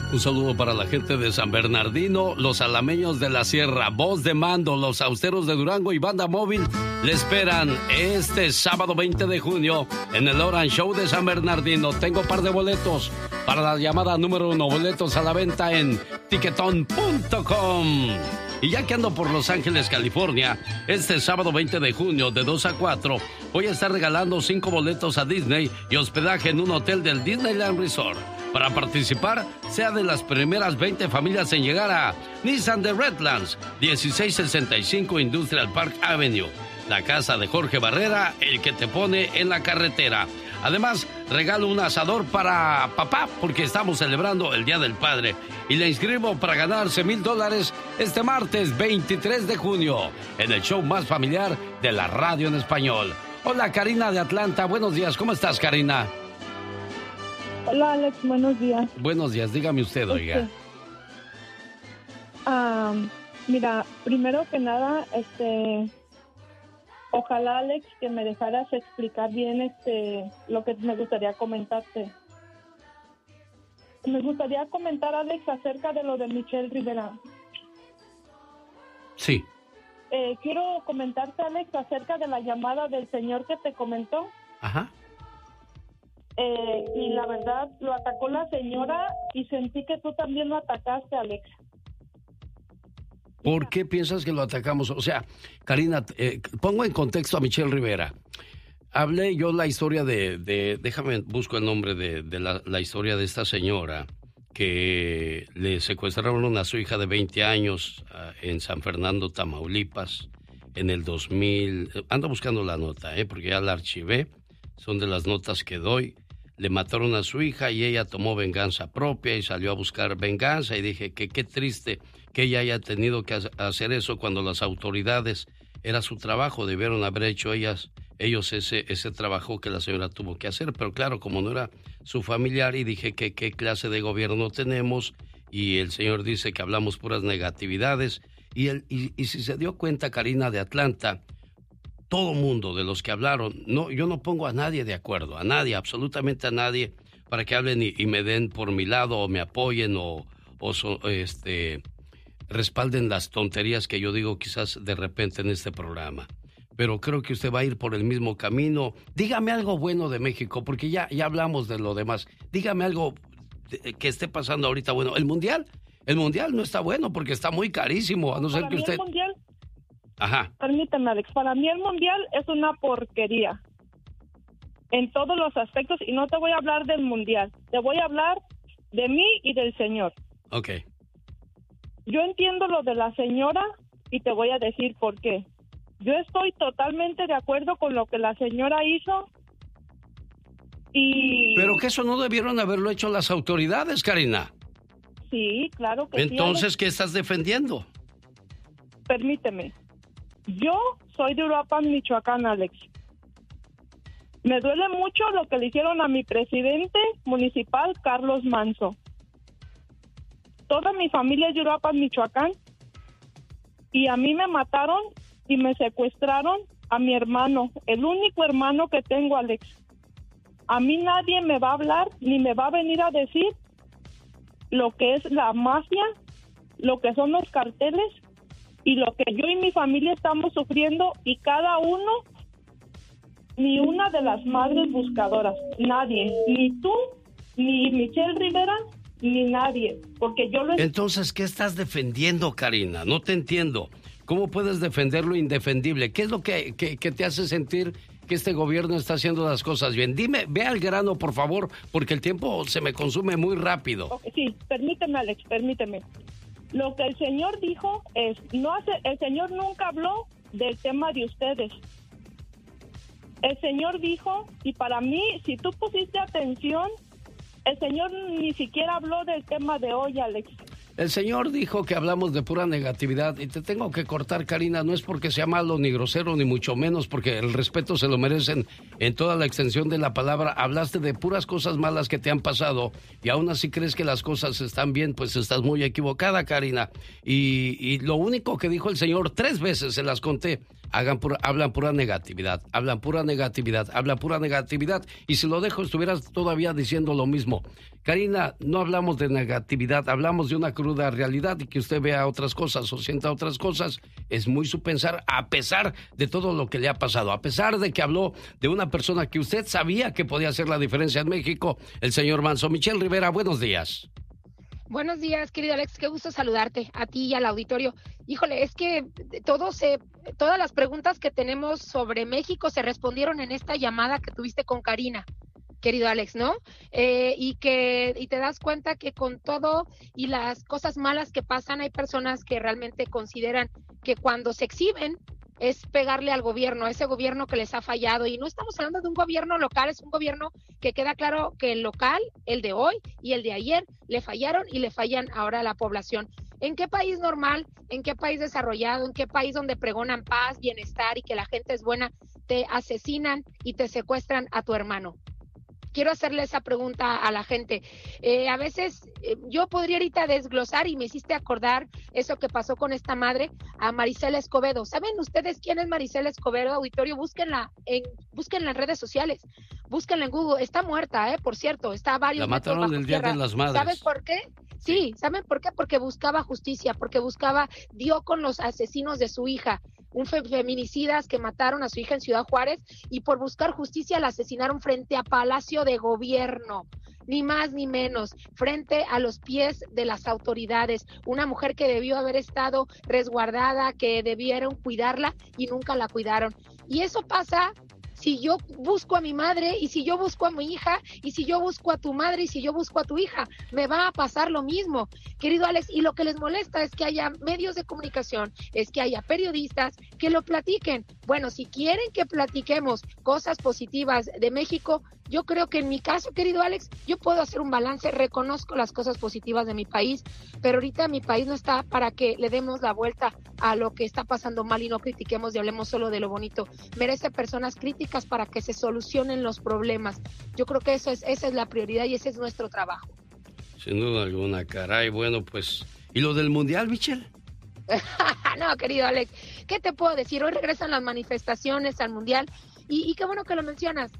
Un saludo para la gente de San Bernardino, los alameños de la Sierra, Voz de Mando, los austeros de Durango y Banda Móvil le esperan este sábado 20 de junio en el Orange Show de San Bernardino. Tengo un par de boletos para la llamada número 1, boletos a la venta en tiquetón.com. Y ya que ando por Los Ángeles, California, este sábado 20 de junio de 2 a 4 voy a estar regalando 5 boletos a Disney y hospedaje en un hotel del Disneyland Resort. Para participar, sea de las primeras 20 familias en llegar a Nissan de Redlands, 1665 Industrial Park Avenue. La casa de Jorge Barrera, el que te pone en la carretera. Además, regalo un asador para papá, porque estamos celebrando el Día del Padre. Y le inscribo para ganarse $1,000 este martes 23 de junio, en el show más familiar de la radio en español. Hola, Karina de Atlanta. Buenos días. ¿Cómo estás, Karina? Hola, Alex. Buenos días. Buenos días. Dígame usted, oiga. Mira, primero que nada, ojalá, Alex, que me dejaras explicar bien lo que me gustaría comentarte. Me gustaría comentar, Alex, acerca de lo de Michelle Rivera. Sí. Quiero comentarte, Alex, acerca de la llamada del señor que te comentó. Ajá. Y la verdad, lo atacó la señora y sentí que tú también lo atacaste, Alex. ¿Por qué piensas que lo atacamos? O sea, Karina, pongo en contexto a Michelle Rivera. Hablé yo la historia déjame, busco el nombre de la historia de esta señora que le secuestraron a su hija de 20 años en San Fernando, Tamaulipas, en el 2000. Ando buscando la nota, porque ya la archivé. Son de las notas que doy. Le mataron a su hija y ella tomó venganza propia y salió a buscar venganza. Y dije que qué triste que ella haya tenido que hacer eso cuando las autoridades, era su trabajo, debieron haber hecho ellos ese trabajo que la señora tuvo que hacer. Pero claro, como no era su familiar, y dije que qué clase de gobierno tenemos, y el señor dice que hablamos puras negatividades. Y si se dio cuenta, Karina de Atlanta, todo mundo de los que hablaron, yo no pongo a nadie de acuerdo, a nadie, absolutamente a nadie, para que hablen y me den por mi lado o me apoyen o respalden las tonterías que yo digo quizás de repente en este programa. Pero creo que usted va a ir por el mismo camino. Dígame algo bueno de México, porque ya hablamos de lo demás. Dígame algo que esté pasando ahorita bueno. El Mundial no está bueno porque está muy carísimo, a no ser que usted... El Mundial, ajá. Permítame, Alex, para mí el Mundial es una porquería en todos los aspectos, y no te voy a hablar del Mundial, te voy a hablar de mí y del señor. Ok. Yo entiendo lo de la señora y te voy a decir por qué. Yo estoy totalmente de acuerdo con lo que la señora hizo y... Pero que eso no debieron haberlo hecho las autoridades, Karina. Sí, claro que Entonces, sí, ¿qué estás defendiendo? Permíteme. Yo soy de Uruapan, Michoacán, Alex. Me duele mucho lo que le hicieron a mi presidente municipal, Carlos Manzo. Toda mi familia es de Uruapan, Michoacán, y a mí me mataron y me secuestraron a mi hermano, el único hermano que tengo, Alex. A mí nadie me va a hablar ni me va a venir a decir lo que es la mafia, lo que son los carteles y lo que yo y mi familia estamos sufriendo, y cada uno, ni una de las madres buscadoras, nadie, ni tú, ni Michelle Rivera, ni nadie, porque yo lo... Entonces, ¿qué estás defendiendo, Karina? No te entiendo. ¿Cómo puedes defender lo indefendible? ¿Qué es lo que te hace sentir que este gobierno está haciendo las cosas bien? Dime, ve al grano, por favor, porque el tiempo se me consume muy rápido. Okay, sí, permíteme, Alex, permíteme. Lo que el señor dijo es, el señor nunca habló del tema de ustedes. El señor dijo, y para mí, si tú pusiste atención, el señor ni siquiera habló del tema de hoy, Alex. El señor dijo que hablamos de pura negatividad, y te tengo que cortar, Karina, no es porque sea malo ni grosero ni mucho menos, porque el respeto se lo merecen en toda la extensión de la palabra. Hablaste de puras cosas malas que te han pasado y aún así crees que las cosas están bien, pues estás muy equivocada, Karina. Y lo único que dijo el señor 3 veces, se las conté, hablan pura negatividad, hablan pura negatividad, y si lo dejo estuvieras todavía diciendo lo mismo. Karina, no hablamos de negatividad, hablamos de una cruda realidad, y que usted vea otras cosas o sienta otras cosas es muy su pensar, a pesar de todo lo que le ha pasado, a pesar de que habló de una persona que usted sabía que podía hacer la diferencia en México, el señor Manso. Michelle Rivera, buenos días. Buenos días, querido Alex, qué gusto saludarte, a ti y al auditorio. Híjole, es que todas las preguntas que tenemos sobre México se respondieron en esta llamada que tuviste con Karina, querido Alex, ¿no? Y te das cuenta que con todo y las cosas malas que pasan, hay personas que realmente consideran que cuando se exhiben es pegarle al gobierno, a ese gobierno que les ha fallado. Y no estamos hablando de un gobierno local, es un gobierno que queda claro que el local, el de hoy y el de ayer, le fallaron y le fallan ahora a la población. ¿En qué país normal, en qué país desarrollado, en qué país donde pregonan paz, bienestar y que la gente es buena, te asesinan y te secuestran a tu hermano? Quiero hacerle esa pregunta a la gente. A veces yo podría ahorita desglosar, y me hiciste acordar eso que pasó con esta madre, a Marisela Escobedo. ¿Saben ustedes quién es Marisela Escobedo, auditorio? Búsquenla en redes sociales, búsquenla en Google. Está muerta, por cierto, está a varios metros bajo tierra. La mataron el Día de las Madres. ¿Sabes por qué? Sí, ¿saben por qué? Porque buscaba justicia, porque dio con los asesinos de su hija, feminicidas que mataron a su hija en Ciudad Juárez, y por buscar justicia la asesinaron frente a Palacio de Gobierno, ni más ni menos, frente a los pies de las autoridades. Una mujer que debió haber estado resguardada, que debieron cuidarla y nunca la cuidaron. Y eso pasa si yo busco a mi madre, y si yo busco a mi hija, y si yo busco a tu madre, y si yo busco a tu hija, me va a pasar lo mismo, querido Alex. Y lo que les molesta es que haya medios de comunicación, es que haya periodistas que lo platiquen. Bueno, si quieren que platiquemos cosas positivas de México, yo creo que en mi caso, querido Alex, yo puedo hacer un balance, reconozco las cosas positivas de mi país, pero ahorita mi país no está para que le demos la vuelta a lo que está pasando mal y no critiquemos y hablemos solo de lo bonito. Merece personas críticas para que se solucionen los problemas. Yo creo que esa es la prioridad y ese es nuestro trabajo. Sin duda alguna, caray. Bueno, pues, ¿y lo del Mundial, Michelle? No, querido Alex, ¿qué te puedo decir? Hoy regresan las manifestaciones al Mundial y qué bueno que lo mencionas.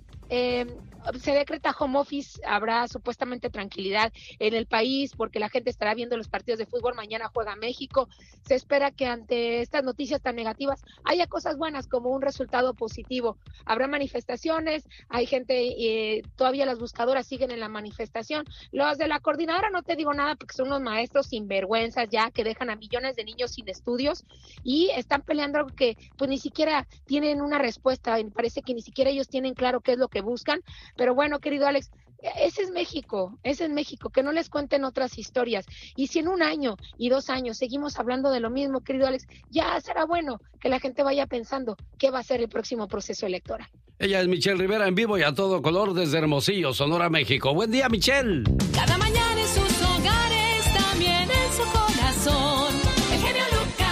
Se decreta home office, habrá supuestamente tranquilidad en el país porque la gente estará viendo los partidos de fútbol. Mañana juega México. Se espera que ante estas noticias tan negativas haya cosas buenas como un resultado positivo. Habrá manifestaciones, hay gente, todavía las buscadoras siguen en la manifestación. Los de la coordinadora no te digo nada porque son unos maestros sinvergüenzas ya que dejan a millones de niños sin estudios y están peleando algo que pues ni siquiera tienen una respuesta. Parece que ni siquiera ellos tienen claro qué es lo que buscan. Pero bueno, querido Alex, ese es México, que no les cuenten otras historias. Y si en 1 año y 2 años seguimos hablando de lo mismo, querido Alex, ya será bueno que la gente vaya pensando qué va a ser el próximo proceso electoral. Ella es Michelle Rivera en vivo y a todo color desde Hermosillo, Sonora, México. Buen día, Michelle. Cada mañana en sus hogares, también en su corazón. El genio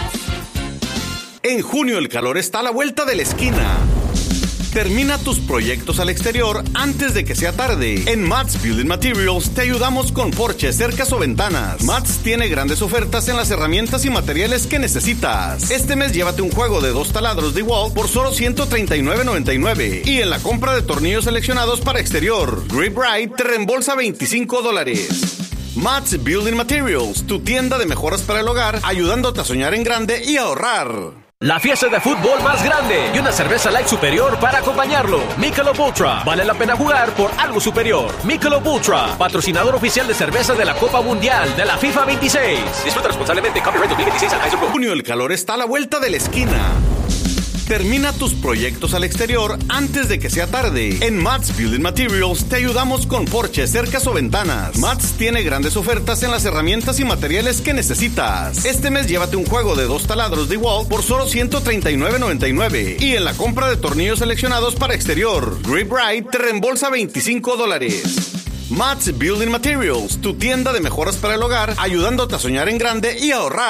Lucas. En junio el calor está a la vuelta de la esquina. Termina tus proyectos al exterior antes de que sea tarde. En Mats Building Materials te ayudamos con porches, cercas o ventanas. Mats tiene grandes ofertas en las herramientas y materiales que necesitas. Este mes llévate un juego de 2 taladros DeWalt por solo $139.99. Y en la compra de tornillos seleccionados para exterior, Grip Ride te reembolsa $25. Mats Building Materials, tu tienda de mejoras para el hogar, ayudándote a soñar en grande y ahorrar. La fiesta de fútbol más grande y una cerveza light superior para acompañarlo. Michelob Ultra. Vale la pena jugar por algo superior. Michelob Ultra, patrocinador oficial de cerveza de la Copa Mundial de la FIFA 26. Disfruta responsablemente. Copyright 2026 Anheuser-Busch. Junio el calor está a la vuelta de la esquina. Termina tus proyectos al exterior antes de que sea tarde. En Mats Building Materials te ayudamos con porches, cercas o ventanas. Mats tiene grandes ofertas en las herramientas y materiales que necesitas. Este mes llévate un juego de 2 taladros DeWalt por solo $139.99. Y en la compra de tornillos seleccionados para exterior, Grip Ride te reembolsa $25. Mats Building Materials, tu tienda de mejoras para el hogar, ayudándote a soñar en grande y ahorrar.